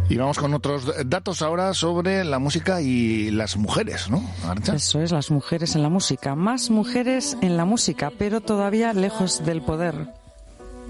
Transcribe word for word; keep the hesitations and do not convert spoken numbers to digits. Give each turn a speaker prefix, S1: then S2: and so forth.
S1: Y vamos con otros datos ahora sobre la música y las mujeres, ¿no, Arantxa?
S2: Eso es, las mujeres en la música. Más mujeres en la música, pero todavía lejos del poder.